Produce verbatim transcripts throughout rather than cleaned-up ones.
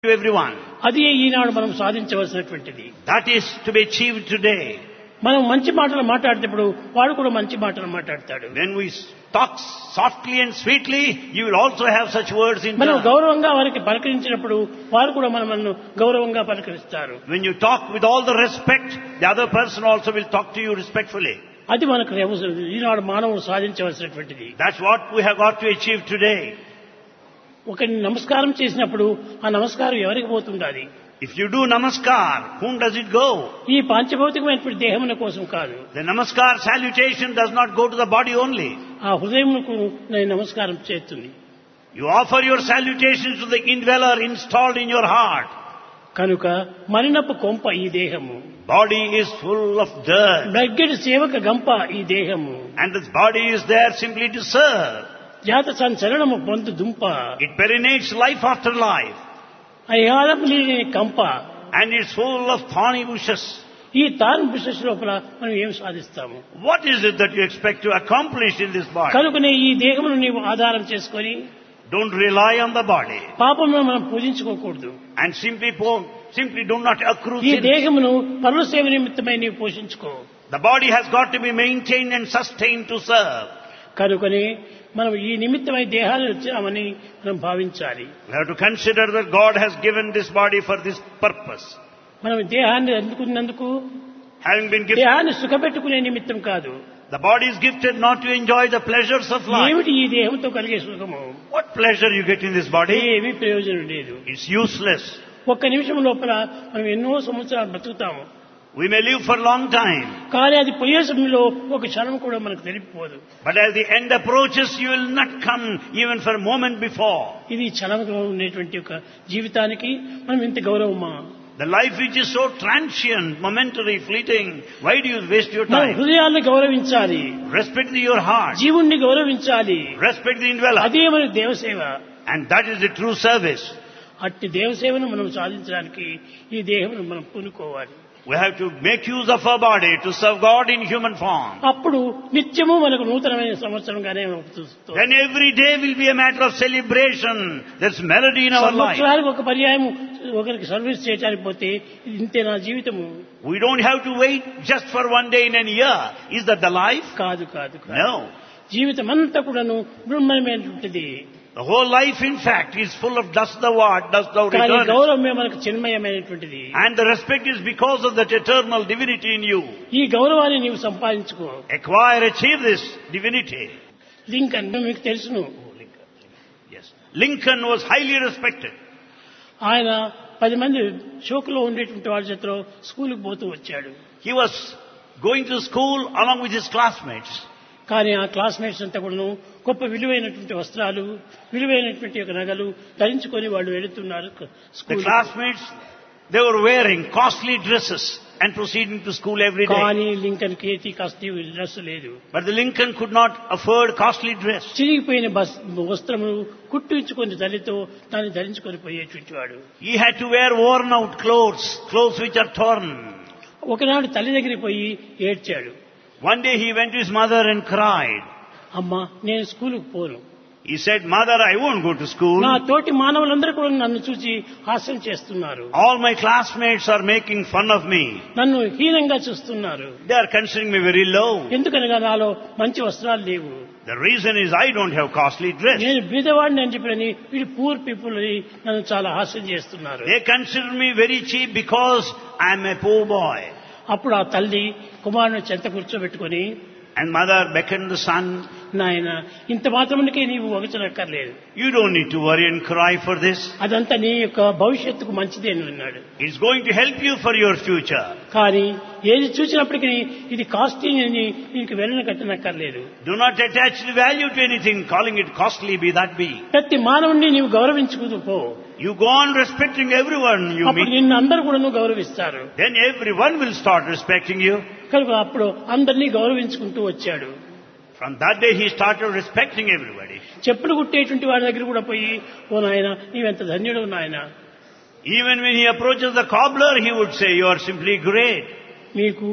to everyone. అది ఈనాడు మనం సాధించవలసినటువంటిది. That is to be achieved today. మనం మంచి మాటలు మాట్లాడేటప్పుడు వాడు కూడా మంచి మాటలు మాట్లాడతాడు. When we talk softly and sweetly, you will also have such words in మనం turn. గౌరవంగా వారికి పలకరించినప్పుడు వారు కూడా మనల్ని గౌరవంగా పలకరిస్తారు. When you talk with all the respect, the other person also will talk to you respectfully. అది మనకు అవసరం. ఈనాడు మానవుడు సాధించవలసినటువంటిది. That's what we have got to achieve today. ఒకరిని నమస్కారం చేసినప్పుడు ఆ నమస్కారం ఎవరికి పోతుండాలి? If you do namaskar, whom does it go? ఈ పాంచభౌతికమైనటువంటి దేహముల కోసం కాదు. The namaskar salutation does not go to the body only. ఆ హృదయమునకు నేను నమస్కారం చేస్తుంది. You offer your salutations to the indweller installed in your heart. కనుక మరినపు కొంప ఈ దేహము. Body is full of dirt. బగ్గెడు సేవక గంప ఈ దేహము. And this body is there simply to serve. జాత సంచలనము పొందు దుంప. It perinates life after life. అయాలం లేని కంప. And it's full of thorny bushes. ఈ తాన్ బిషస్ లోపల మనం ఏం సాధిస్తాము? What is it that you expect to accomplish in this body? కనుకనే ఈ దేహమును నీవు ఆధారం చేసుకొని Don't rely on the body. పాపమును మనం పూజించుకోకూడదు. And simply, po- simply do not accrue ఈ sin. దేహమును పరుల సేవ నిమిత్తమై నీవు పోషించుకో. The body has got to be maintained and sustained to serve. కనుకనే మనం ఈ నిమిత్తమై దేహాన్ని వచ్చామని మనం భావించాలి. We have to consider that God has given this body for this purpose. మనం దేహాన్ని అందుకున్నందుకు Having been gifted, దేహాన్ని సుఖపెట్టుకునే నిమిత్తం కాదు. the body is gifted not to enjoy the pleasures of life. ఏమిటి ఈ దేహంతో కలిగే సుఖము? What pleasure you get in this body? ఏమీ ప్రయోజనం లేదు. It's useless. ఒక్క నిమిషం లోపల మనం ఎన్నో సంవత్సరాలు బతుకుతాము. We may live for a long time, కానీ అది పోయే సమయంలో ఒక క్షణం కూడా మనకు తెలియకపోదు. but as the end approaches, you will not come even for a moment before. ఇది క్షణంలో ఉండేటువంటి ఒక జీవితానికి మనం ఇంత గౌరవమా? The life which is so transient, momentary, fleeting, why do you waste your మనం time? హృదయాన్ని గౌరవించాలి. Respect your heart. జీవుణ్ణి గౌరవించాలి. Respect the indweller. అదే మన దేవసేవ. And that is the true service. అట్టి దేవసేవను మనం సాధించడానికి ఈ దేహమును మనం పూనుకోవాలి. We have to make use of our body to serve God in human form. అప్పుడు నిత్యము మనకు నూతనమైన సంవత్సరంగానే చూస్తాం. Then every day will be a matter of celebration. There's melody in our life. సంవత్సరానికి ఒక పర్యాయం ఒకరికి సర్వీస్ చేయడానికి పోతే ఇది ఇంతే నా జీవితము. We don't have to wait just for one day in a year. Is that the life? కాదు కాదు కాదు. No. జీవితం అంతా కూడాను బ్రహ్మమైనటువంటిది. The whole life, in fact, is full of dust thou art, dust thou కానీ return. గౌరవమే మనకు చిన్మయమైనటువంటిది. And the respect is because of that eternal divinity in you. ఈ గౌరవాన్ని నీవు సంపాదించుకో. Acquire, achieve this divinity. Lincoln మీకు తెలుసును. Yes. Lincoln was highly respected. ఆయన పది మంది షోకులో ఉండేటువంటి వాళ్ళ చేతిలో స్కూల్కి పోతూ వచ్చాడు. He was going to school along with his classmates. కానీ ఆ క్లాస్మేట్స్ అంతా కూడాను గొప్ప విలువైనటువంటి వస్త్రాలు, విలువైనటువంటి ఒక నగలు ధరించుకొని వాళ్ళు వెళుతున్నారు The school. classmates, they were wearing costly dresses and proceeding to school every day. కానీ లింకన్ కేతి కాస్త డ్రెస్ లేదు. But the Lincoln could not afford costly dress. చిరిగిపోయిన బస్ వస్త్రములు కుట్టించుకొని తల్లితో దాన్ని ధరించుకొని పోయేటువంటి వాడు. He had to wear worn out clothes, clothes which are torn. ఒకనాడు తల్లి దగ్గరికి పోయి ఏడ్చాడు. One day he went to his mother and cried. అమ్మా నేను స్కూలుకు పోను. He said, Mother, I won't go to school. నా తోటి మానవులందరూ కూడా నన్ను చూసి హాస్యం చేస్తున్నారు. All my classmates are making fun of me. నన్ను హీనంగా చూస్తున్నారు. They are considering me very low. ఎందుకనగా నాలో మంచి వస్త్రాలు లేవు. The reason is I don't have costly dress. నేను బీదవాడిని అని చెప్పని వీళ్ళు పూర్ పీపుల్ అని నన్ను చాలా హాస్యం చేస్తున్నారు. They consider me very cheap because I am a poor boy. అప్పుడు ఆ తల్లి కుమారుని చెంత కూర్చోబెట్టుకొని, And mother beckoned the son. నాయన ఇంత మాత్రమునికే నీవు వగచనక్కర్లేదు. You don't need to worry and cry for this. అదంతా నీ యొక్క భవిష్యత్తుకు మంచిదే అని అన్నాడు. It's going to help you for your future. కానీ ఏది చూసినప్పటికీ ఇది కాస్టింగ్ అని నీకు వెళ్ళని కట్టనక్కర్లేదు. Do not attach the value to anything, calling it costly, be that be. ప్రతి మానవుణ్ణి నీవు గౌరవించుకుంటూ పో. You go on respecting everyone you అప్పుడు meet. నిన్ను అందరూ కూడా గౌరవిస్తారు. Then everyone will start respecting you. కనుక అప్పుడు అందరినీ గౌరవించుకుంటూ వచ్చాడు. From that day he started respecting everybody. చెప్పులు కుట్టేటువంటి వాడి దగ్గర కూడా పోయి, ఓ నాయన నీవెంత ధన్యుడు నాయన. Even when he approaches the cobbler, he would say, you are simply great. మీకు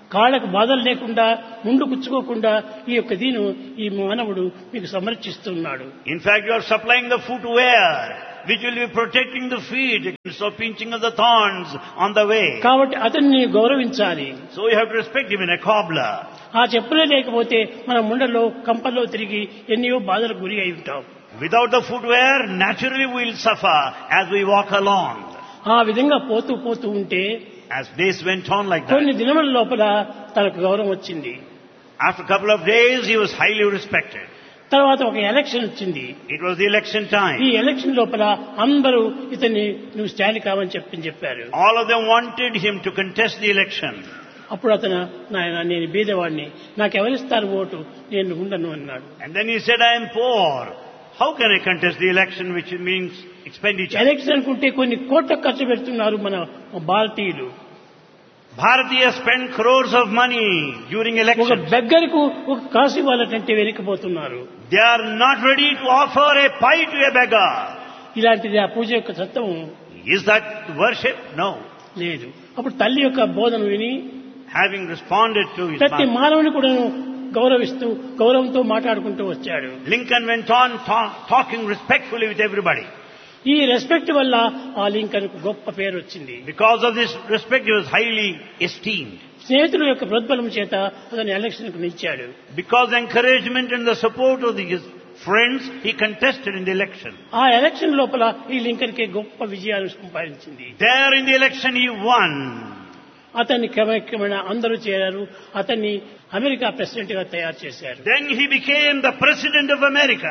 కాళ్ళకు బాధలు లేకుండా ముందు కుచ్చుకోకుండా ఈ యొక్క దీని ఈ మానవుడు మీకు సమర్చిస్తున్నాడు. In fact, you are supplying the footwear which will be protecting the feet against the pinching of the thorns on the way. కాబట్టి అతన్ని గౌరవించాలి. So you have to respect him in a cobbler. ఆ చెప్పులే లేకపోతే మన ముండలో కంపల్లో తిరిగి ఎన్నో బాధలకు గురి అయి ఉంటాం. Without the footwear, naturally we will suffer as we walk along. ఆ విధంగా పోతూ పోతూ ఉంటే As days went on like కొన్ని that, దినముల లోపల తనకు గౌరవం వచ్చింది. after a couple of days he was highly respected. తర్వాత ఒక ఎలక్షన్ వచ్చింది. It was the election ఈ time. ఎలక్షన్ లోపల అందరూ ఇతన్ని నువ్వు స్టాండ్ కావని చెప్పి చెప్పారు. All of them wanted him to contest the election. అప్పుడు అతను నాయన నేను బీదవాడిని, నాకెవరిస్తారు ఓటు, నేను ఉండను అన్నాడు. And then he said, I am poor. How can I contest the election, which means expenditure? Election అనుకుంటే కొన్ని కోట్ల ఖర్చు పెడుతున్నారు మన భారతీయులు. Bharatiya spend crores of money during ఒక elections. బెగ్గరకు ఒక కాసు ఇవ్వాలంటే వెనకపోతున్నారు. They are not ready to offer a pie to a beggar. ఇలాంటిది ఆ పూజ యొక్క తత్వం Is that worship? No. లేదు. అప్పుడు తల్లి యొక్క బోధన విని Having responded to his ప్రతి mother, మానవుని కూడా గౌరవిస్తూ గౌరవంతో మాట్లాడుకుంటూ వచ్చాడు. Lincoln went on ta- talking respectfully with everybody. ఈ రెస్పెక్ట్ వల్ల ఆ లింకన్ కు గొప్ప పేరు వచ్చింది. Because of this respect, he was highly esteemed. స్నేహితుల యొక్క ప్రోద్బలం చేత అతను ఎలక్షన్ కు నిలిచాడు. Because encouragement and the support of his friends, he contested in the election. ఆ ఎలక్షన్ లోపల ఈ లింకన్ కి గొప్ప విజయాలు సంపాదించింది. There in the election he won. అతన్ని క్రమక్రమేణ అందరూ చేరారు. అతన్ని అమెరికా ప్రెసిడెంట్ గా తయారు చేశారు. Then he became the president of America.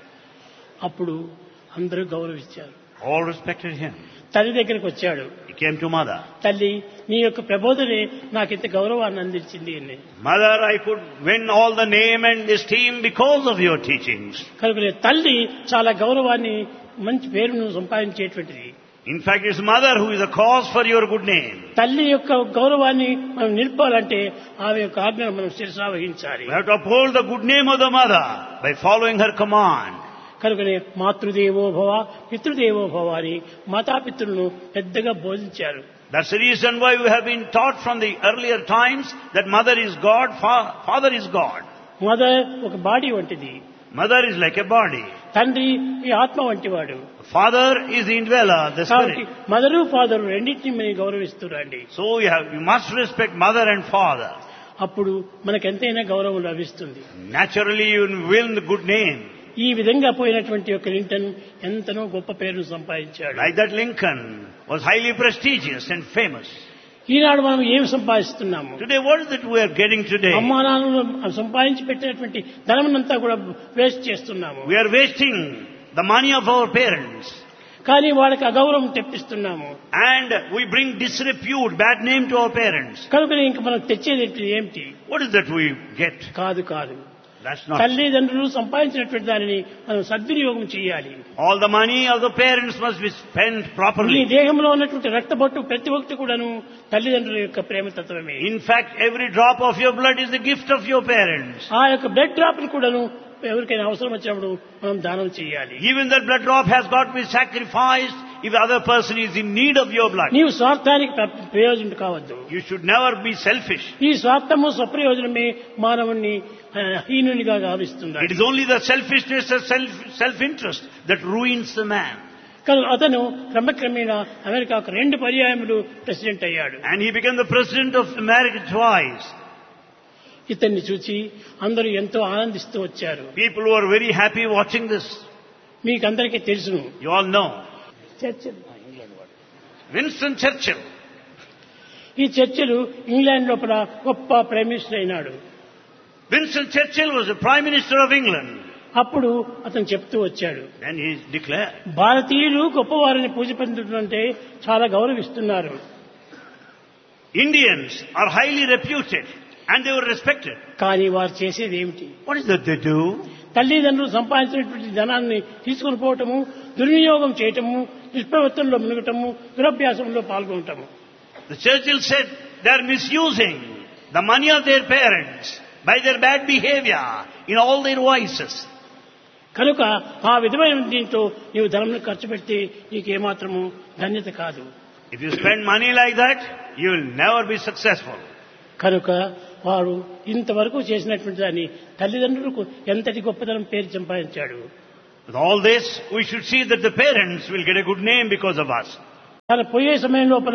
అప్పుడు అందరూ గౌరవించారు. All respected him. తల్లి దగ్గరికి వచ్చాడు. He came to mother. తల్లి నీ యొక్క ప్రబోధనే నాకు ఇంత గౌరవాన్ని అందించింది అని. Mother, I could win all the name and esteem because of your teachings. కనుక తల్లి చాలా గౌరవాన్ని మంచి పేరును సంపాదించేటువంటిది. In fact, it's mother who is the cause for your good name. తల్లి యొక్క గౌరవాన్ని మనం నిలుపాలంటే ఆమె యొక్క ఆజ్ఞను మనం శిరసా వహించాలి. We have to uphold the good name of the mother by following her command. కనుకనే మాతృదేవో భవ పితృదేవో భవ అని మాతాపితృలను పెద్దగా బోధించారు. That's the reason why we have been taught from the earlier times that mother is God, fa- father is God. Mother ఒక body వంటిది. Mother is like a body. తండ్రి ఈ ఆత్మ వంటివాడు. Father is the indweller, the కాబట్టి spirit. Mother father రెండింటిని మనం గౌరవిస్తురండి. So you, have, you must respect mother and father. అప్పుడు మనకు ఎంతైనా గౌరవం లభిస్తుంది. Naturally you will win the good name. ఈ విధంగా పోయినటువంటి యొక్క లింకన్ ఎంతనో గొప్ప పేరును సంపాదించాడు. Like that Lincoln was highly prestigious and famous. ఈనాడు మనం ఏం సంపాదిస్తున్నాము? Today, what is it we are getting today? అమ్మా నాన్నలు సంపాదించి పెట్టినటువంటి ధనమునంతా కూడా వేస్ట్ చేస్తున్నాము. We are wasting the money of our parents. కానీ వాళ్ళకి అగౌరవం తెప్పిస్తున్నాము. And we bring disrepute, bad name to our parents. కనుక ఇంక మనం తెచ్చేది ఏమిటి? What is that we get? కాదు కాదు. That's not. తల్లిదండ్రులు సంపాదించినటువంటి దానిని మనం సద్వినియోగం చేయాలి. All the money of the parents must be spent ఈ properly. దేహంలో ఉన్నటువంటి రక్తబొట్టు ప్రతి ఒక్కటి కూడాను తల్లిదండ్రుల యొక్క ప్రేమతత్వమే. In fact, every drop of your blood is the gift of your parents. ఆ యొక్క బ్లడ్ డ్రాప్ కూడాను ఎవరికైనా అవసరం వచ్చినప్పుడు మనం దానం చేయాలి. Even that blood drop has got to be sacrificed if the other person is in need of your blood. నీవు స్వార్థానికి ప్ర- ప్రయోజనం కావద్దు. You should never be selfish. ఈ స్వార్థము స్వప్రయోజనమే మానవుణ్ణి ఆ, హీనునిగా గావిస్తుంది. It is only the selfishness and self, self-interest that ruins the man. కానీ అతను క్రమక్రమేణా అమెరికాకు రెండు పర్యాయములు ప్రెసిడెంట్ అయ్యాడు. And he became the president of America twice. ఇతన్ని చూసి అందరూ ఎంతో ఆనందిస్తూ వచ్చారు. People were very happy watching this. మీకందరికీ తెలుసును. You all know. చర్చలు Winston Churchill. ఈ చర్చలు ఇంగ్లాండ్ లోపల గొప్ప ప్రైమ్ మినిస్టర్ అయినాడు. Winston Churchill was the Prime Minister of England. అప్పుడు అతను చెప్తూ వచ్చాడు, Then he declared, భారతీయులు గొప్పవారిని పూజ పొందుతుంటే చాలా గౌరవిస్తున్నారు. Indians are highly reputed and they were respected. కానీ వారు చేసేది ఏమిటి? What is that they do? తల్లిదండ్రులు సంపాదించినటువంటి ధనాన్ని తీసుకుని పోవటము, దుర్వినియోగం చేయటము, దుష్ప్రవర్తనలో మునగటము, దురభ్యాసంలో పాల్గొనటము. The Churchill said they are misusing the money of their parents by their bad behavior in all their vices. కనుక ఆ విధమైన దీంతో నీవు ధనం ఖర్చు పెడితే నీకేమాత్రము ధన్యత కాదు. If you spend money like that, you will never be successful. కనుక వాడు ఇంతవరకు చేసినటువంటి దాన్ని తల్లిదండ్రులకు ఎంతటి గొప్పతనం పేరు సంపాదించాడు. With all this, we should see that the parents will get a good name because of us. తన పోయే సమయం లోపల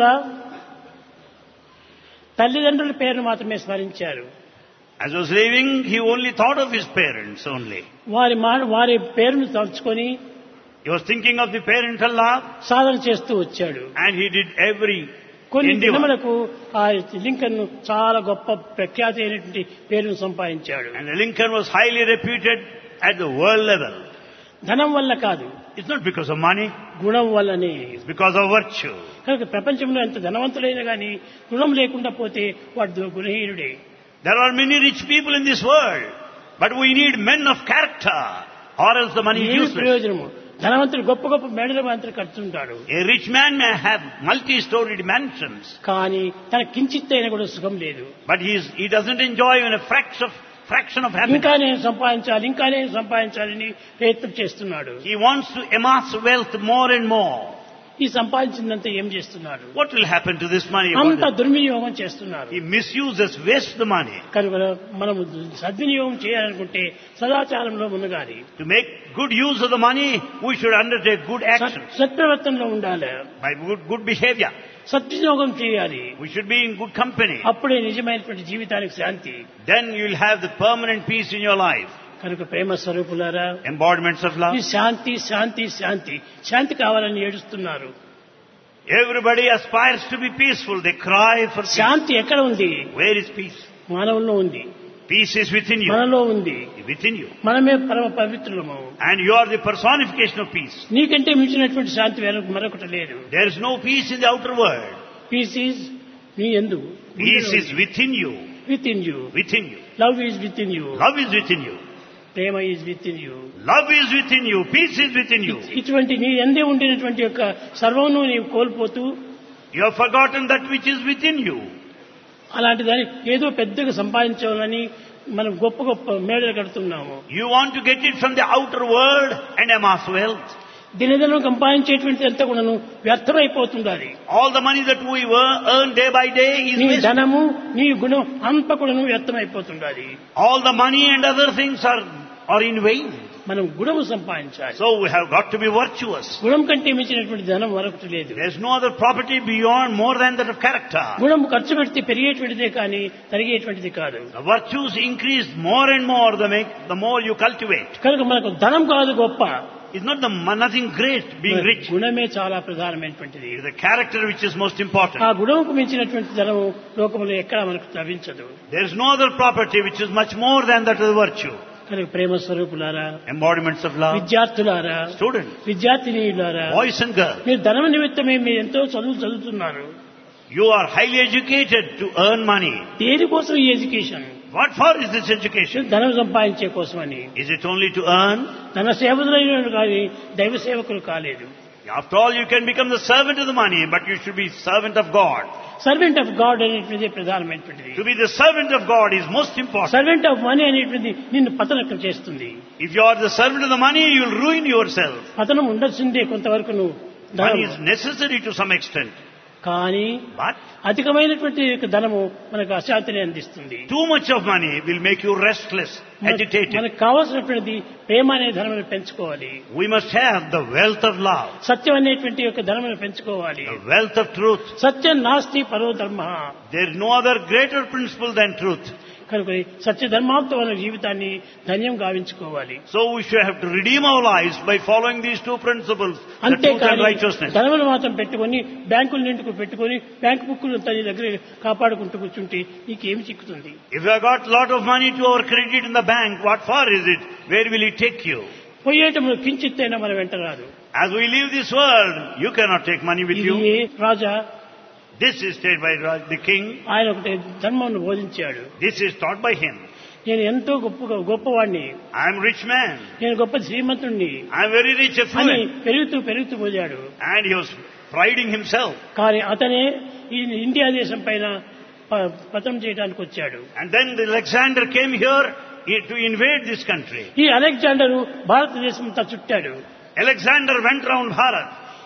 తల్లిదండ్రుల పేరును మాత్రమే స్మరించారు. As he was leaving, he only thought of his parents only. వారి వారి పేరును తలుచుకొని He was thinking of the parental love. సాధన చేస్తూ వచ్చాడు. And he did every కొన్ని endeavor. దినములకు ఆ లింకన్ చాలా గొప్ప ప్రఖ్యాతి అయినటువంటి పేరును సంపాదించాడు. And Lincoln was highly reputed at the world level. ధనం వల్ల కాదు, It's not because of money, గుణం వల్లనే. it's because of virtue. కనుక ప్రపంచంలో ఎంత ధనవంతులైనా కానీ గుణం లేకుండా పోతే వాడు గుణహీనుడే. There are many rich people in this world, but we need men of character, or else the money is ఏమి useless. ప్రయోజనము? ధనవంతుడు గొప్ప గొప్ప మేడల మాత్రం కడుతుంటాడు, A rich man may have multi-storied mansions, కానీ తన కించిత్ అయినా కూడా సుఖం లేదు. but he, is, he doesn't enjoy even a fraction of, fraction of happiness. ఇంకా నేను సంపాదించాలి, ఇంకా నేను సంపాదించాలని ప్రయత్నం చేస్తున్నాడు. He wants to amass wealth more and more. ఈ సంపాదించిందంతా ఏం చేస్తున్నాడు? What will happen to this money? అంత దుర్వినియోగం చేస్తున్నారు. He misuses, wastes the money. కనుక మనము సద్వినియోగం చేయాలనుకుంటే సదాచారంలో మునగాలి. To make good use of the money, we should undertake good actions సత్ప్రవర్తనలో ఉండాలి, by good, good behavior. సద్వినియోగం చేయాలి. We should be in good company. అప్పుడే నిజమైనటువంటి జీవితానికి శాంతి. Then you will have the permanent peace in your life. కనుక ప్రేమ స్వరూపులారా, Embodiments of love. ఈ శాంతి శాంతి శాంతి శాంతి కావాలని ఏడుస్తున్నారు. Everybody aspires to be peaceful. They cry for peace. శాంతి ఎక్కడ ఉంది? Where is peace? మానవుల్లో ఉంది, Peace is within you. మనలో ఉంది. Within you. మనమే పరమ పవిత్రులము. And you are the personification of peace. నీకంటే మించినటువంటి శాంతి వేరే మరొకటి లేదు. There is no peace in the outer world. Piece is నీ యందు, Peace is within you. With in you. Within you. Love is with in you. Love is within you. Prema is with in you. Love is within you. Peace is within you. ఇటువంటి నీ ఎందే ఉండినటువంటి యొక్క సర్వమును నీవు కోల్పోతూ You have forgotten that which is within you. అలాంటి దాన్ని ఏదో పెద్దగా సంపాదించాలని మనం గొప్ప గొప్ప మేడలు కడుతున్నాము. You want to get it from the outer world and amass wealth. దినదినం సంపాదించేటువంటి అంతా కూడాను వ్యర్థమైపోతుంది. All the money that we earn day by day is నీ wasted. ధనము నీ గుణం అంత కూడాను వ్యర్థమైపోతుంది. All the money and other things are, are in vain. మనం గుణము సంపాదించాలి. So we have got to be virtuous. గుణం కంటే మించినటువంటి ధనం మరొకటి లేదు. There is no other property beyond more than that of character. గుణం ఖర్చు పెడితే పెరిగేటువంటిదే కానీ తరిగేటువంటిది కాదు. The virtues increase more and more the, make, the more you cultivate. కనుక మనకు ధనం కాదు గొప్ప, It's not the nothing great being rich. గుణమే చాలా ప్రధానమైనటువంటిది. It is the character which is most important. ఆ గుణముకు మించినటువంటి ధనము లోకంలో ఎక్కడా మనకు లభించదు. There is no other property which is much more than that of virtue. కనుక ప్రేమ స్వరూపులారా, Embodiments of love. విద్యార్థులారా, Students, విద్యార్థినీయులారా, boys and girls, మీరు ధనం నిమిత్తమే మీరు ఎంతో చదువు చదువుతున్నారు. you are highly educated to earn money. దేనికోసం ఈ education? What for is this education? ధనం సంపాదించే కోసమని. Is it only to earn? ధన సేవకులైన కానీ దైవ సేవకులు కాలేదు. After all, you can become the servant of the money, but you should be servant of God. Servant of God అనేటువంటిది ప్రధానమైనటువంటిది. To be the servant of God is most important. Servant of money అనేటువంటిది నిన్ను పతనం చేస్తుంది. If you are the servant of the money, you will ruin yourself. పతనం ఉండొచ్చిందే కొంతవరకు నువ్వు. Money is necessary to some extent. కానీ But అధికమైనటువంటి యొక్క ధనము మనకు అశాంతిని అందిస్తుంది. too much of money will make you restless, agitated. మనకు కావాల్సినటువంటిది ప్రేమ అనే ధనమును పెంచుకోవాలి. We must have the wealth of love, సత్యం అనేటువంటి యొక్క ధనమును పెంచుకోవాలి. the wealth of truth. సత్యం నాస్తి పరో ధర్మ. There is no other greater principle than truth. కనుక సత్య ధర్మాంతో మన జీవితాన్ని ధన్యం గావించుకోవాలి. So we should have to redeem our lives by following these two principles, the truth and అంతేకాని righteousness. ధనమును మాత్రం పెట్టుకొని బ్యాంకుల నిండుకు పెట్టుకొని బ్యాంకు బుక్కులు తన దగ్గర కాపాడుకుంటూ కూర్చుంటే నీకేమి చిక్కుతుంది? If you have got lot of money to our credit in the bank, what for is it? Where will it take you? పోయేటప్పుడు కించిత్తైనా మన వెంట రాదు. As we leave this world, you cannot take money with ఇది you. Raja, This is said by the king. ఆయన ఒకటి ధర్మమును బోధించాడు. This is taught by him. నేను ఎంతో గొప్ప గొప్పవాడిని, I am rich man. నేను గొప్ప శ్రీమంతుణ్ణి I am very rich, అని affluent. పెరుగుతూ పెరుగుతూ పోయాడు. And he was priding himself. కానీ అతనే ఈ ఇండియా దేశం పైన ప- పతనం చేయడానికి వచ్చాడు. And then the Alexander came here to invade this country. ఈ అలెగ్జాండరు భారతదేశం అంతా చుట్టాడు. Alexander went round Bharat.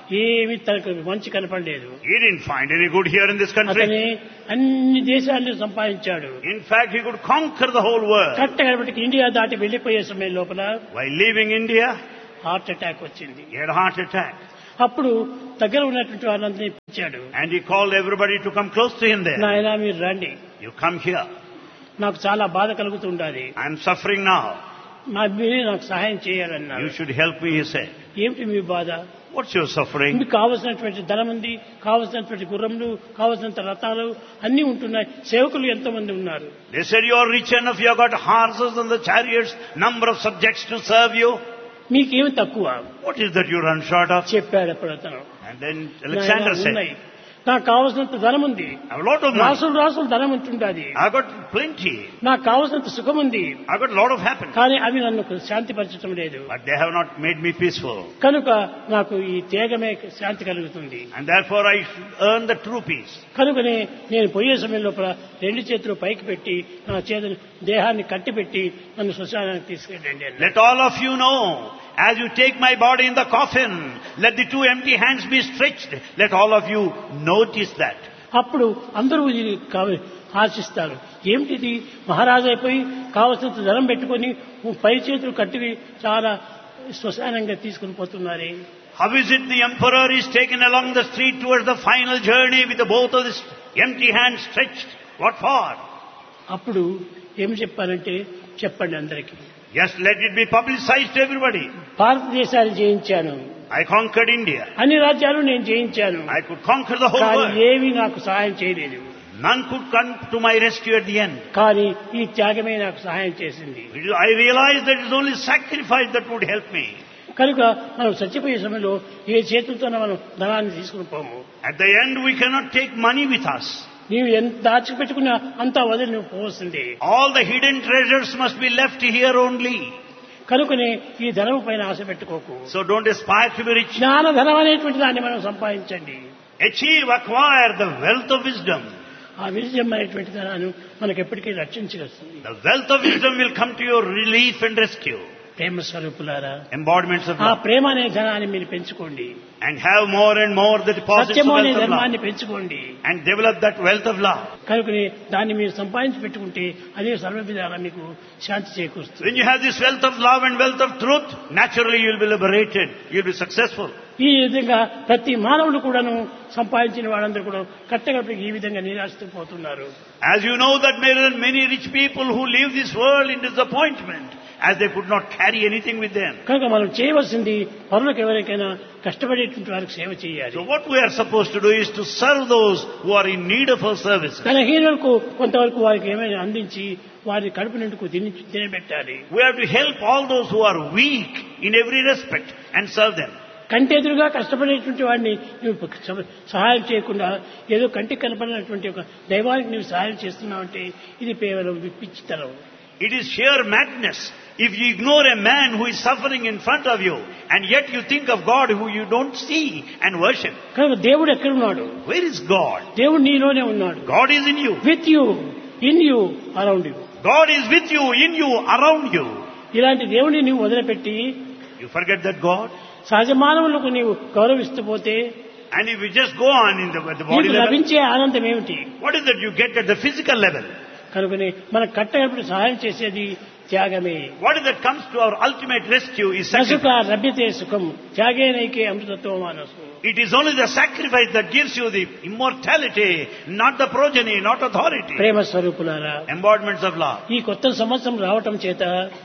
ఏమి తనకు మంచి కనపడలేదు. He didn't find any good here in this country. అతనే అన్ని దేశాలను సంపాదించాడు. In fact, he could conquer the whole world. కరెక్ట్గా ఇండియా దాటి వెళ్లిపోయే సమయం లోపల While leaving India, heart attack వచ్చింది. he had a heart attack. అప్పుడు దగ్గర ఉన్నటువంటి వాళ్ళందరినీ పిలిచాడు. And he called everybody to come close to him there. నాయనా మీరు రండి, You come here. నాకు చాలా బాధ కలుగుతుండాలి, I am suffering now. నా మీరే నాకు సహాయం చేయాలన్నారు. You should help me, he said. ఏమిటి మీ బాధ? What's your suffering? మీకు కావలసినటువంటి ధనం ఉంది, కావలసినటువంటి గుర్రములు, కావలసినంత రథాలు అన్ని ఉంటున్నాయి, సేవకులు ఎంతో మంది ఉన్నారు. They said you are rich enough, you have got horses and the chariots, number of subjects to serve you. మీకేమి తక్కువ What is that you run short of? చెప్పాడు అప్పుడు అతను. And then Alexander said, ఉన్నాయి, నాకు కావలసినంత ధనం ఉంది, I have a lot of money. రాసులు రాసులు ధనం ఉంటుండాది, I have got plenty. నాకు కావలసినంత సుఖం ఉంది, I have got a lot of happiness. కానీ అవి నన్ను శాంతిపరచడం లేదు. But they have not made me peaceful. కనుక నాకు ఈ త్యాగమే శాంతి కలుగుతుంది. And therefore I should earn the true peace. కనుకనే నేను పోయే సమయం లోపల రెండు చేతులు పైకి పెట్టి నా చేతులు దేహాన్ని కట్టిపెట్టి నన్ను శ్మశానానికి తీసుకెళ్ళండి అన్నాడు. Let all of you know, as you take my body in the coffin, let the two empty hands be stretched. Let all of you notice that. అప్పుడు అందరూ ఇది కావ- ఆశిస్తారు. ఏమిటిది, మహారాజు అయిపోయి కావలసినంత ధనం పెట్టుకొని పై చేతులు కట్టి చాలా శ్మశానంగా తీసుకుని పోతున్నారే. How is it the emperor is taken along the street towards the final journey with the both of his empty hands stretched? What for? అప్పుడు ఏం చెప్పారంటే, చెప్పండి అందరికీ, Yes, let it be publicized to everybody. భారతదేశాన్ని జయించాను, I conquered India. అన్ని రాజ్యాలు నేను జయించాను, I could conquer the whole కానీ world. ఏమీ నాకు సహాయం చేయలేదు. None could come to my rescue at the end. కానీ ఈ త్యాగమే నాకు సహాయం చేసింది. I realized that it is only sacrifice that would help me. కనుక మనం చచ్చిపోయే సమయంలో ఏ చేతులతో మనం ధనాన్ని తీసుకుని పోము. At the end, we cannot take money with us. నీవు ఎంత దాచిపెట్టుకున్నా అంతా వదిలి నువ్వు పోవలసిందే. All the hidden treasures must be left here only. కనుకనే ఈ ధనము పైన ఆశ పెట్టుకోకు. So don't aspire to be rich. జ్ఞాన ధనం అనేటువంటి దాన్ని మనం సంపాదించండి. Achieve, acquire the wealth of wisdom. ఆ విజయం అనేటువంటి ధనాన్ని మనకు ఎప్పటికీ రక్షించగలుగుతుంది. The wealth of wisdom will come to your relief and rescue. ప్రేమ స్వరూపులారా, Embodiments of ఆ love. ప్రేమ అనే ధనాన్ని మీరు పెంచుకోండి. And have more and more the deposits of సత్యము అనే wealth of ధర్మాన్ని love. పెంచుకోండి. And develop that wealth of love. కనుకనే దాన్ని మీరు సంపాదించి పెట్టుకుంటే అదే సర్వవిధాలా మీకు శాంతి చేకూరుస్తుంది. When you have this wealth of love and wealth of truth, naturally you will be liberated. You will be successful. ఈ విధంగా ప్రతి మానవుడు కూడాను సంపాదించిన వాళ్ళందరూ కూడా కట్టగట్టి ఈ విధంగా నిరాశతో పోతున్నారు. As you know that there are many rich people who leave this world in disappointment, as they could not carry anything with them. కనుక మనం చేయవలసింది పరులకు ఎవరికైనా కష్టపడేటువంటి వారికి సేవ చేయాలి. So what we are supposed to do is to serve those who are in need of our services. తన హీనులకు కొంతవరకు వారికి ఏమైనా అందించి వారి కడుపు నిండుకు తిని తినబెట్టాలి. We have to help all those who are weak in every respect and serve them. కంటెదురుగా కష్టపడేటువంటి వాడిని నువ్వు సహాయం చేయకుండా ఏదో కంటికి కనపడినటువంటి ఒక దైవానికి నువ్వు సహాయం చేస్తున్నావంటే ఇది కేవలం పిచ్చితనం. It is sheer madness if you ignore a man who is suffering in front of you and yet you think of God who you don't see and worship. కనుక దేవుడు ఎక్కడున్నాడు? Where is God? దేవుడు నీలోనే ఉన్నాడు. God is in you. With you, in you, around you. God is with you, in you, around you. ఇలాంటి దేవుడిని నువ్వు వదిలిపెట్టి You forget that God, సహజ మానవులకు నీవు గౌరవిస్తూ పోతే and if you just go on in the, at the body నీకు level, లభించే ఆనందం ఏమిటి? what is that you get at the physical level? కనుకనే మనకు కట్టగప్పుడు సహాయం చేసేది త్యాగమే. What is that comes to our ultimate rescue is నసుక sacrifice. లభ్యతే సుఖం త్యాగేనైకే అమృతత్వ మానసు. It is only the sacrifice that gives you the immortality, not the progeny, not authority. ప్రేమ స్వరూపులారా, Embodiments of love. ఈ కొత్త సంవత్సరం రావటం చేత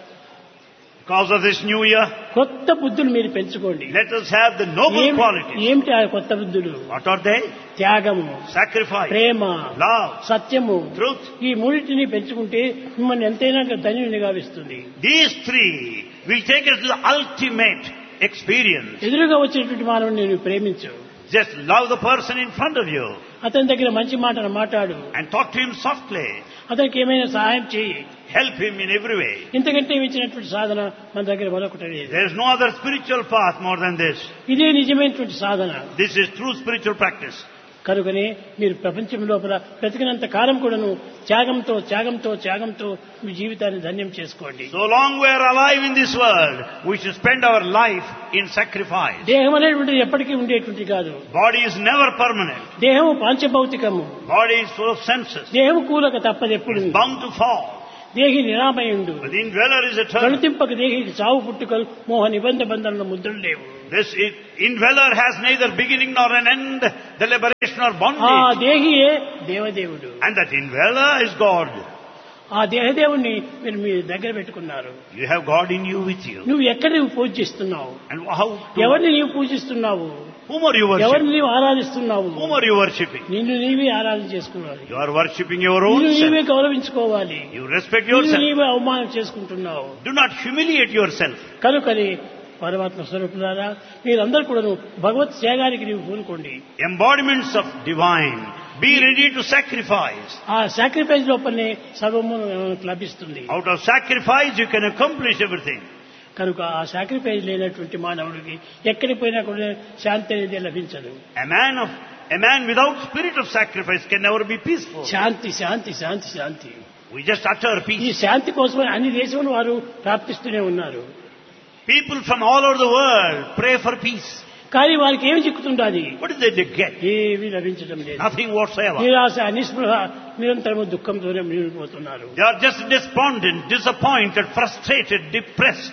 Because of this new year, కొత్త బుద్ధులు మీరు పెంచుకోండి. let us have the noble ఏం- qualities. ఏమిటి ఆ కొత్త బుద్ధులు? What are they? త్యాగము, Sacrifice, ప్రేమ, love, సత్యము. truth. ఈ మూడింటిని పెంచుకుంటే మిమ్మల్ని ఎంతైనా ధన్యుని గావిస్తుంది. These three will take us to the ultimate experience. ఎదురుగా వచ్చినటువంటి మానవుని నేను ప్రేమించు. Just love the person in front of you అతని దగ్గర మంచి మాటలు మాట్లాడు. and talk to him softly. అతనికి ఏమైనా సహాయం చేయి. Help him in every way. ఇంతకంటే మించినటువంటి సాధన మన దగ్గర మరొకటి లేదు. There is no other spiritual path more than this. ఇదే నిజమైనటువంటి సాధన. This is true spiritual practice. కనుకనే మీరు ప్రపంచం లోపల బ్రతికినంత కాలం కూడాను త్యాగంతో త్యాగంతో త్యాగంతో మీ జీవితాన్ని ధన్యం చేసుకోండి. So long we are alive in this world, we should spend our life in sacrifice. దేహం అనేటువంటిది ఎప్పటికీ ఉండేటువంటిది కాదు. Body is never permanent. దేహము పాంచభౌతికము. Body is full of senses. దేహము కూలక తప్పదు ఎప్పుడు. It is bound to fall. దేహి నిరామయుండు. But the indweller is eternal. గణతింపక దేహికి చావు పుట్టుకలు మోహ నిబంధ బంధనల ముద్రలు లేవు. This indweller has neither beginning nor an end, the liberation or ఆ bondage. దేహియే దేవదేవుడు. And that indweller is God. ఆ దేహదేవుణ్ణి మీరు మీ దగ్గర పెట్టుకున్నారు. You have God in you with you. నువ్వు ఎక్కడ నువ్వు పూజిస్తున్నావు? And how? ఎవరిని నీవు పూజిస్తున్నావు? Whom are you ఎవరిని worshipping? నీవు ఆరాధిస్తున్నావు? Whom are you worshipping? నిన్ను నీవే ఆరాధన చేసుకోవాలి. You are worshipping your own నిన్ను నీవే self. గౌరవించుకోవాలి. You respect నిన్ను yourself. నీవే అవమానం చేసుకుంటున్నావు. Do not humiliate yourself. కనుకని పరమాత్మ స్వరూపులారా మీరందరూ కూడా భగవత్ త్యాగానికి నీవు పూనుకోండి. Embodiments of divine. Be ready to sacrifice. ఆ సాక్రిఫైస్ లోపలనే సర్వము లభిస్తుంది. Out of sacrifice you can accomplish everything. కనుక ఆ సాక్రిఫైస్ లేనటువంటి మానవుడికి ఎక్కడికి పోయినా కూడా శాంతి అనేది లభించదు. A man of a man without spirit of sacrifice can never be peaceful. Shanti Shanti Shanti Shanti. We just utter ఈ peace. శాంతి కోసమని అన్ని దేశములు వారు ప్రార్థిస్తూనే ఉన్నారు. People from all over the world pray for peace. కానీ వారికి ఏమి చిక్కుతుండాలి? What is it they get? ఏమీ లభించడం లేదు. Nothing whatsoever. నిరాశ నిస్పృహ నిరంతరము దుఃఖంతోనే మిగిలిపోతున్నారు. They are just despondent, disappointed, frustrated, depressed.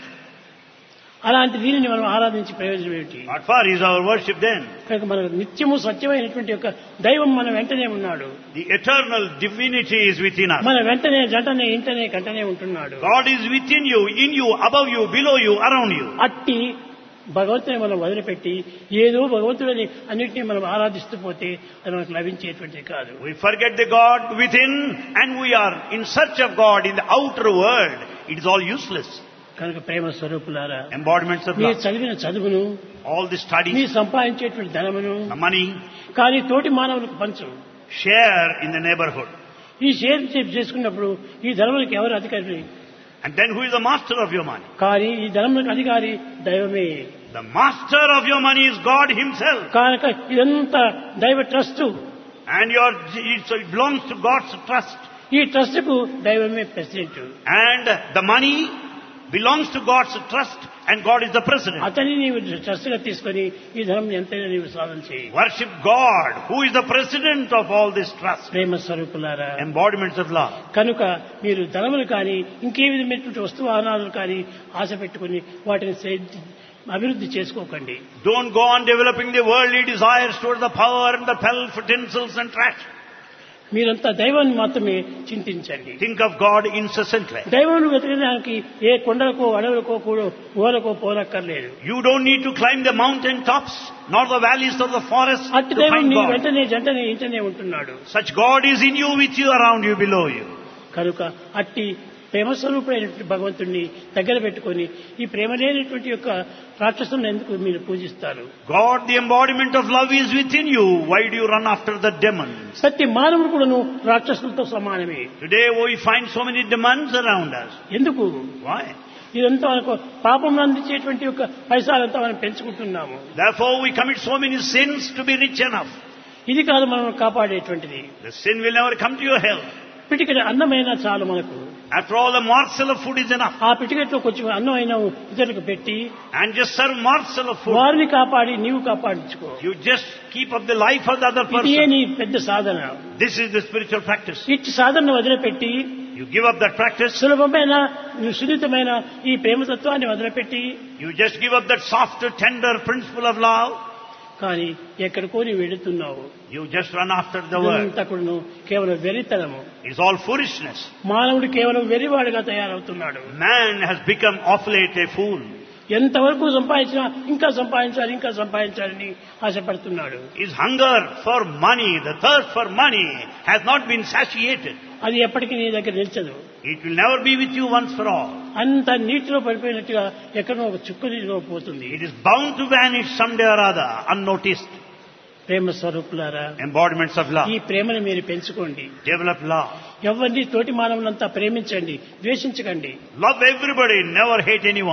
అలాంటి దీనిని మనం ఆరాధించి ప్రయోజనం ఏమిటి? What for is our worship then? కనుక మన నిత్యము సత్యమైనటువంటి యొక్క దైవం మన వెంటనే ఉన్నాడు. The eternal divinity is within us. మన వెంటనే జంటనే ఇంటనే కంటనే ఉంటున్నాడు. God is within you, in you, above you, below you, around you. అట్టి భగవంతుని మనం వదిలిపెట్టి ఏదో భగవంతుడిని అన్నింటినీ మనం ఆరాధిస్తూ పోతే అది మనకు లభించేటువంటిది కాదు. We forget the God within and we are in search of God in the outer world. It is all useless. కనుక ప్రేమ స్వరూపులారా Embodiments of మీరు love. చదివిన చదువును All the మీరు studies, సంపాదించేటువంటి ధనమును the money, కానీ తోటి మానవులకు పంచు. share in the neighborhood. ఈ షేర్ చేసుకున్నప్పుడు ఈ ధనములకు ఎవరు అధికారి? And then who is the master of your money? కానీ ఈ ధనములకు అధికారి దైవమే. The master of your money is God himself. కనుక ఇదంతా దైవ trust. And your, so it belongs to God's trust. ఈ ట్రస్ట్ కు దైవమే president. And the money belongs to God's trust and God is the president. అతని నీవు trust గా తీసుకొని ఈ ధనం ఎంతైనా నీవు సాధన చేయి. Worship God, who is the president of all this trust. ప్రేమ స్వరూపులారా Embodiments of love. కనుక మీరు ధనములు కానీ ఇంకే విధమైనటువంటి వస్తు వాహనాలు కానీ ఆశ పెట్టుకుని వాటిని సే- అభివృద్ధి చేసుకోకండి. Don't go on developing the worldly desires toward the power and the pelf, utensils and trash. మీరంతా దైవాన్ని మాత్రమే చింతించండి. Think of God incessantly. దైవాన్ని వెతకడానికి ఏ కొండలకో అడవులకో కూడా ఊరకో పోనక్కర్లేదు. You don't need to climb the mountain tops nor the valleys or the forests అట్టి to దైవం find నీ God. వెంటనే జంటనే ఇంటనే ఉంటున్నాడు. Such God is in you, with you, around you, below you. కనుక అట్టి ప్రేమస్వరూపుడైనటువంటి భగవంతుణ్ణి దగ్గర పెట్టుకొని ఈ ప్రేమ లేనటువంటి యొక్క రాక్షసులను ఎందుకు మీరు పూజిస్తారు? God, the embodiment of love, is within you. Why do you run after the demons? ప్రతి మానవుడు కూడాను రాక్షసులతో సమానమే. Today we find so many demons around us. ఎందుకు? Why? ఇదంతా మనకు పాపం అందించేటువంటి యొక్క పైసాలంతా మనం పెంచుకుంటున్నాము. Therefore we commit so many sins to be rich enough. ఇది కాదు మనం కాపాడేటువంటిది. The sin will never come to your help. పిటికెట్ అన్నమైనా చాలు మనకు. After all, a morsel of food is enough. ఆ పిటికెట్లో కొంచెం అన్నం అయినా ఇతరులకు పెట్టి And just serve morsel of food. వారిని కాపాడి నీవు కాపాడించుకో. You just keep up the life of the other ఇదే person. నీ పెద్ద సాధన. This is the spiritual practice. ఇట్టి సాధనను వదిలిపెట్టి You give up that practice. సులభమైన సున్నితమైన ఈ ప్రేమతత్వాన్ని వదిలిపెట్టి You just give up that soft, tender principle of love. కానీ ఎక్కడికో నీవు వెళుతున్నావు. You just run after the world. ఇదంతా కూడాను కేవలం వెరితనము. It's all foolishness. మానవుడు కేవలం వెరివాడుగా తయారవుతున్నాడు. Man has become of late a fool. ఎంతవరకు సంపాదించినా ఇంకా సంపాదించాలి ఇంకా సంపాదించాలని ఆశపడుతున్నాడు. His hunger for money, the thirst for money has not been satiated. అది ఎప్పటికీ నీ దగ్గర నిలిచదు. It will never be with you once for all. అంత నీటిలో పడిపోయినట్టుగా ఎక్కడో ఒక చుక్క నీటిలో పోతుంది. It is bound to vanish someday or other, unnoticed. ప్రేమ స్వరూపులారా, Embodiments of love. ఈ ప్రేమను మీరు పెంచుకోండి. Develop love. ఎవరిని తోటి మానవులంతా ప్రేమించండి, ద్వేషించకండి. Love everybody, never hate anyone.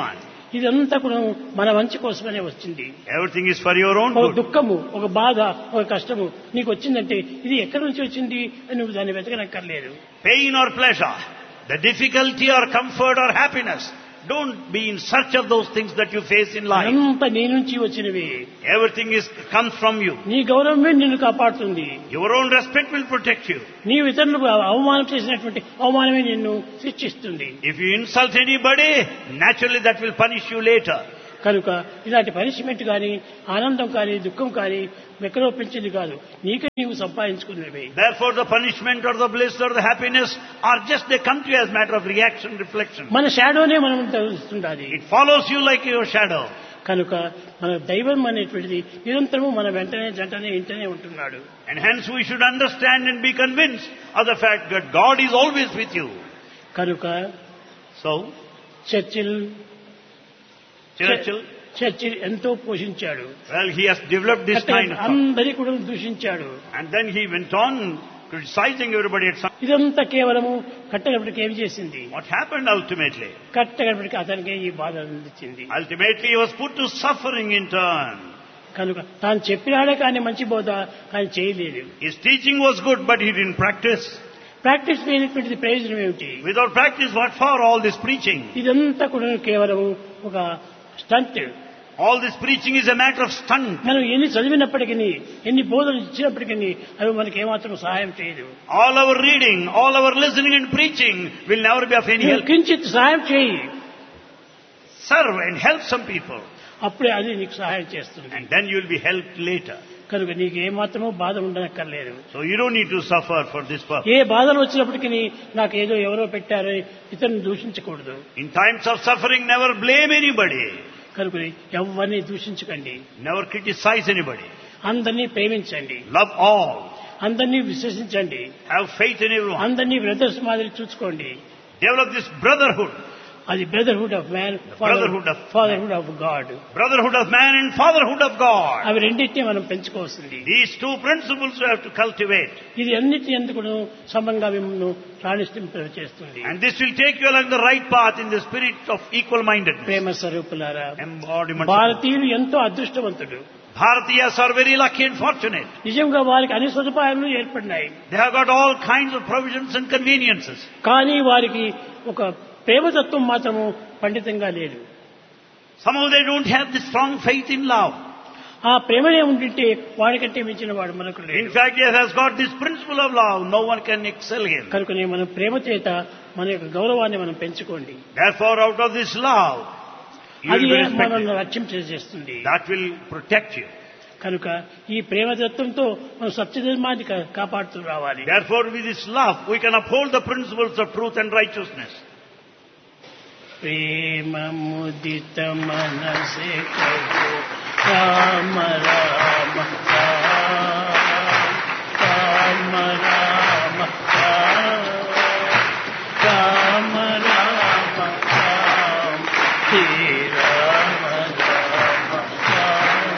ఇదంతా కూడా మన మంచి కోసమనే వచ్చింది. Everything is for your own ఒక good. దుఃఖము, ఒక బాధ, ఒక కష్టము నీకు వచ్చిందంటే ఇది ఎక్కడి నుంచి వచ్చింది అని నువ్వు దాన్ని వెతకనక్కర్లేదు. Pain or pleasure, the difficulty or comfort or happiness, don't be in search of those things that you face in life. అంతా నీ నుంచి వచ్చినవి. Everything is comes from you. నీ గౌరవమే నిన్ను కాపాడుతుంది. Your own respect will protect you. నీవు ఇతరులకు అవమానం చేసినటువంటి అవమానమే నిన్ను శిక్షిస్తుంది. If you insult anybody, naturally that will punish you later. కనుక ఇలాంటి పనిష్మెంట్ కానీ, ఆనందం కానీ, దుఃఖం కానీ ఎక్కడో పెంచింది కాదు, నీకే నీవు సంపాదించుకున్నవి. Therefore the punishment or the bliss or the happiness are just they come to you as matter of reaction, reflection. మన షాడోనే మనం తెలుస్తుండాలి. It follows you like your shadow. కనుక మన దైవం అనేటువంటిది నిరంతరము మన వెంటనే జంటనే ఇంటనే ఉంటున్నాడు. And hence we should understand and be convinced of the fact that God is always with you. కనుక So, చర్చిల్ Churchill, చర్చిల్ ఎంతో పోషించాడు. well, he has developed this kind of thought. అందరి కూడా దూషించాడు. And then he went on criticizing everybody at some. ఇదంతా కేవలము కట్టగడపటికి ఏమి చేసింది? What happened ultimately? కట్టగడపటికి అతనికి ఈ బాధ అందించింది. Ultimately he was put to suffering in turn. కనుక తాను చెప్పినాడే కానీ మంచి బోధ కానీ చేయలేదు. His teaching was good, but he didn't practice. Practice లేనటువంటిది ప్రయోజనం ఏమిటి? Without practice, what for all this preaching? ఇదంతా కూడా కేవలం ఒక stunt. All this preaching is a matter of stunt. మనం ఎన్ని చదివినప్పటికీ, ఎన్ని బోధనలు ఇచ్చినప్పటికీ అవి మనకి ఏమాత్రం సహాయం చేయదు. All our reading, all our listening and preaching will never be of any help. కించిత్ సహాయం చేయి, Serve and help some people, అప్పుడే అది నీకు సహాయం చేస్తుంది. and then you will be helped later. కనుక నీకు ఏమాత్రమో బాధ ఉండనక్కర్లేదు. So you don't need to suffer for this purpose. ఏ బాధలు వచ్చినప్పటికీ నాకు ఏదో ఎవరో పెట్టారని ఇతరుని దూషించకూడదు. In times of suffering, never blame anybody. కనుక ఎవరిని దూషించకండి. Never criticize anybody. అందరినీ ప్రేమించండి. Love all. అందరినీ విశ్వసించండి. Have faith in everyone. అందరినీ బ్రదర్స్ మాదిరి చూసుకోండి. Develop this brotherhood. అది brotherhood of man, brotherhood of fatherhood of God. Brotherhood of man and fatherhood of God. అవి రెండింటినీ మనం పెంచుకోవాల్సింది. These two principles we have to cultivate. ఇది అన్నిటి ఎందుకు సమంగా మిమ్మల్ని రాణింప చేస్తుంది. And this will take you along the right path in the spirit of equal-mindedness. ప్రేమ స్వరూపులారా, Embodiment. భారతీయులు ఎంతో అదృష్టవంతుడు. Bharatiyas are very lucky and fortunate. నిజంగా వారికి అన్ని సదుపాయాలు ఏర్పడినాయి. They have got all kinds of provisions and conveniences. కానీ వారికి ఒక ప్రేమతత్వం మాత్రము పండితంగా లేదు. Somehow they don't have this strong faith in love. ఆ ప్రేమనే ఉండింటే వాడికంటే మించిన వాడు మనకు In లేడు. fact, he has got this principle of love. No one can excel him. కనుకనే మనం ప్రేమ చేత మన యొక్క గౌరవాన్ని మనం పెంచుకోండి. Therefore, out of this love, you అది will be respected. మనల్ని రక్షణ చేస్తుంది. That will protect you. కనుక ఈ ప్రేమతత్వంతో మనం సత్యధర్మాన్ని కా- కాపాడుతూ రావాలి. Therefore, with this love, we can uphold the principles of truth and righteousness. ప్రేమ ముదిత మనసే కహో రామ